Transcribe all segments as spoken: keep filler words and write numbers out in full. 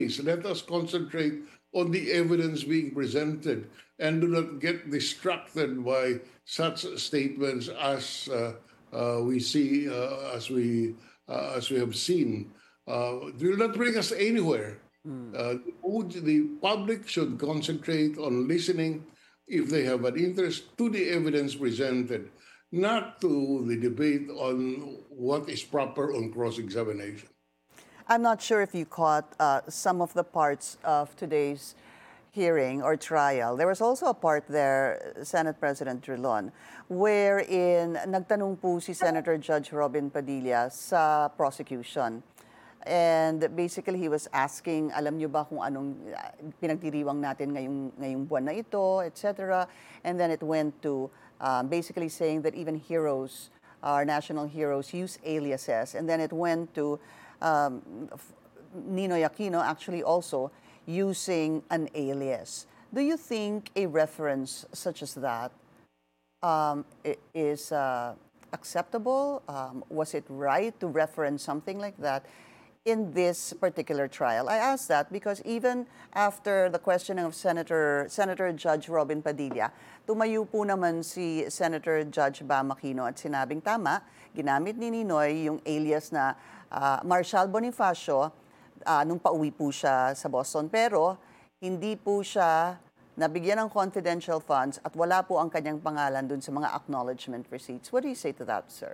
Let us concentrate on the evidence being presented and do not get distracted by such statements as uh, uh, we see, uh, as we uh, as we have seen. Uh, it will not bring us anywhere. Mm. Uh, the public should concentrate on listening, if they have an interest, to the evidence presented, not to the debate on what is proper on cross-examination. I'm not sure if you caught uh, some of the parts of today's hearing or trial. There was also a part there, Senate President Drilon, wherein nagtanong po si Senator Judge Robin Padilla sa prosecution. And basically, he was asking, alam niyo ba kung anong uh, pinagdiriwang natin ngayong, ngayong buwan na ito, et cetera. And then it went to um, basically saying that even heroes, our national heroes, use aliases. And then it went to um, Ninoy Aquino actually also using an alias. Do you think a reference such as that um, is uh, acceptable? Um, was it right to reference something like that in this particular trial? I ask that because even after the questioning of Senator Senator Judge Robin Padilla, tumayo po naman si Senator Judge Bam Aquino at sinabing tama, ginamit ni Ninoy yung alias na uh, Marshal Bonifacio uh, nung pauwi po siya sa Boston. Pero hindi po siya nabigyan ng confidential funds at wala po ang kanyang pangalan dun sa mga acknowledgement receipts. What do you say to that, sir?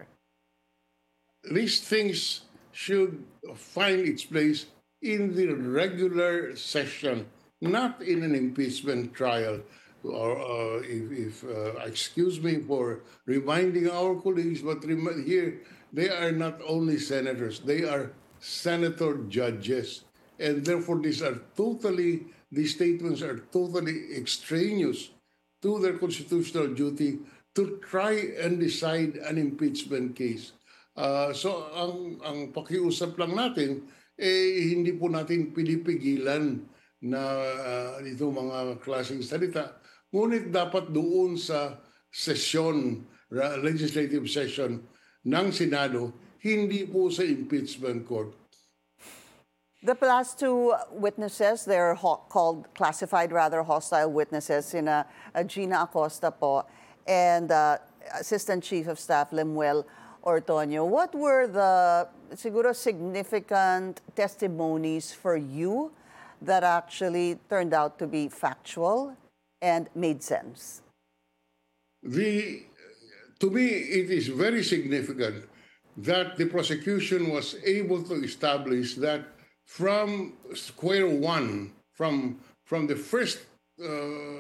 These things should find its place in the regular session, not in an impeachment trial. Or uh, if, if uh, excuse me for reminding our colleagues, but rem- here they are not only senators; they are senator judges, and therefore these are totally these statements are totally extraneous to their constitutional duty to try and decide an impeachment case. Uh, so ang ang pakiusap lang natin eh hindi po natin pinipigilan na uh, itong mga klaseng salita. Ngunit dapat doon sa session, legislative session ng Senado, hindi po sa impeachment court. The last two witnesses, they're ho- called classified, rather hostile witnesses, in uh, Gina Acosta po and uh, Assistant Chief of Staff Lemuel Ortonio. What were the siguro significant testimonies for you that actually turned out to be factual and made sense? The, to me, it is very significant that the prosecution was able to establish that from square one, from, from the first uh,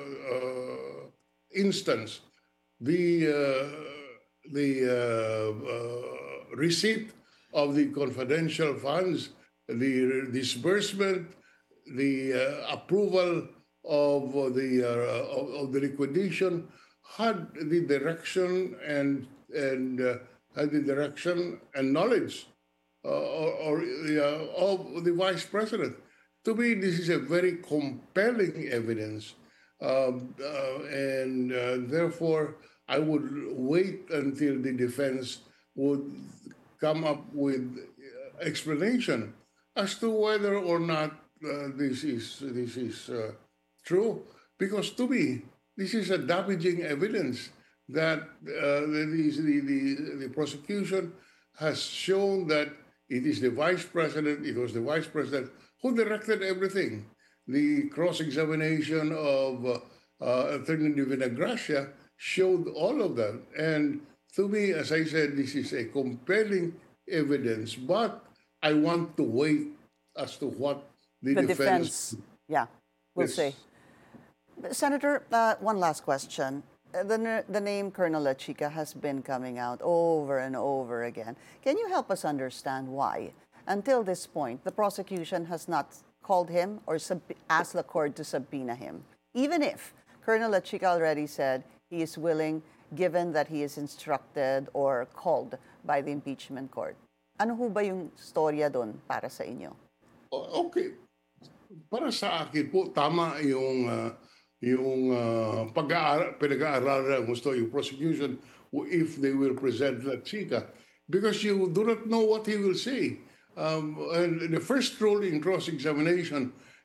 uh, instance, the, uh, the uh, uh, receipt of the confidential funds, the disbursement, the uh, approval of the uh, of, of the liquidation had the direction and and uh, had the direction and knowledge uh, or, or uh, of the vice president. To me, this is a very compelling evidence, um, uh, and uh, therefore I would wait until the defense would come up with explanation as to whether or not uh, this is this is uh, true. Because to me, this is a damaging evidence that uh, the, the, the, the prosecution has shown that it is the vice president, it was the vice president who directed everything. The cross-examination of uh, uh, Attorney Divina Gracia showed all of that. And to me, as I said, this is a compelling evidence, but I want to wait as to what the, The defense, defense, yeah, we'll yes. say. Senator, uh, one last question. Uh, The, n- the name Colonel La Chica has been coming out over and over again. Can you help us understand why, until this point, the prosecution has not called him or sub- asked the court to subpoena him, even if Colonel La Chica already said he is willing, given that he is instructed or called by the impeachment court? Ano ho ba yung storya doon para sa inyo? O- Okay. Para sa akin po, tama yung uh, yung uh, pag-aaral, pinag-aaralan gusto yung prosecution if they will present La Chica. Because you do not know what he will say. Um, and the first rule in cross-examination